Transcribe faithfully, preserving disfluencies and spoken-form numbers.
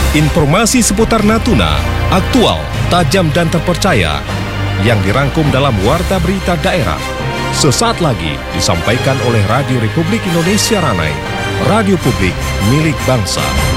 Informasi seputar Natuna, aktual, tajam dan terpercaya, yang dirangkum dalam Warta Berita Daerah. Sesaat lagi disampaikan oleh Radio Republik Indonesia Ranai, radio publik milik bangsa.